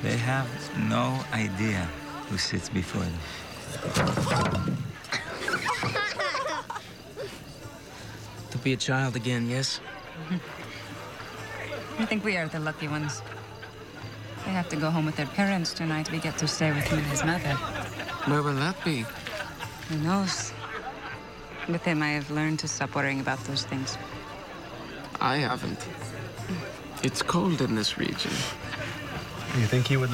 They have no idea who sits before them. To be a child again, yes? I think we are the lucky ones. They have to go home with their parents tonight. We get to stay with him and his mother. Where will that be? Who knows? With him, I have learned to stop worrying about those things. I haven't. It's cold in this region. You think he would